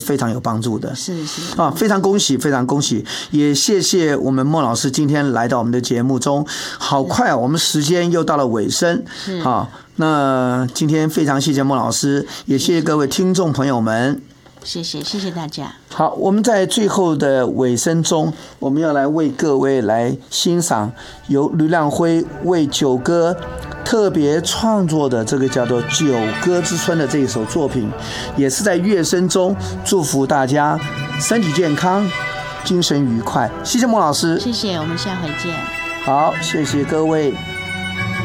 非常有帮助的。 是非常恭喜，非常恭喜，也谢谢我们孟老师今天来到我们的节目中。好快啊，我们时间又到了尾声。那今天非常谢谢孟老师，也谢谢各位听众朋友们。 谢谢大家。 好，我们在最后的尾声中，我们要来为各位来欣赏由吕亮辉为九歌特别创作的这个叫做《九歌之春》的这一首作品，也是在乐声中祝福大家身体健康，精神愉快。谢谢孟老师， 谢谢，我们下回见。 好，谢谢各位。